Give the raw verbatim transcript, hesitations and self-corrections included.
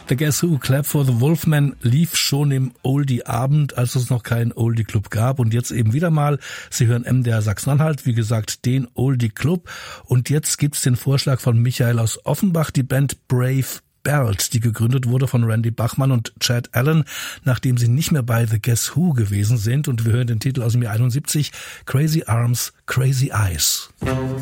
The Guess Who, Clap for the Wolfman, lief schon im Oldie-Abend, als es noch keinen Oldie-Club gab und jetzt eben wieder mal. Sie hören M D R Sachsen-Anhalt, wie gesagt, den Oldie-Club. Und jetzt gibt's den Vorschlag von Michael aus Offenbach, die Band Brave Belt, die gegründet wurde von Randy Bachman und Chad Allen, nachdem sie nicht mehr bei The Guess Who gewesen sind. Und wir hören den Titel aus dem Jahr einundsiebzig, Crazy Arms, Crazy Eyes.